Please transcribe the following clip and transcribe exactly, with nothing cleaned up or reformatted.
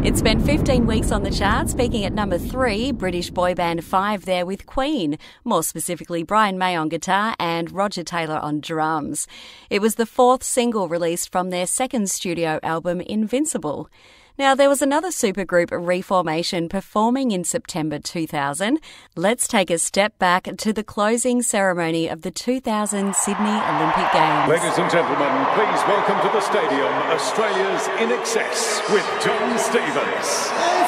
It spent fifteen weeks on the charts, peaking at number three, British boy band Five there with Queen, more specifically Brian May on guitar and Roger Taylor on drums. It was the fourth single released from their second studio album, Invincible. Now, there was another supergroup reformation performing in September two thousand. Let's take a step back to the closing ceremony of the two thousand Sydney Olympic Games. Ladies and gentlemen, please welcome to the stadium Australia's In Excess with Jon Stevens.